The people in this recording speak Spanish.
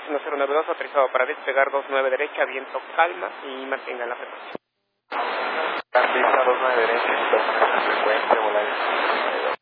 1092, autorizado para despegar 29 derecha, viento calma y mantenga la frecuencia. Pista 29 derecha,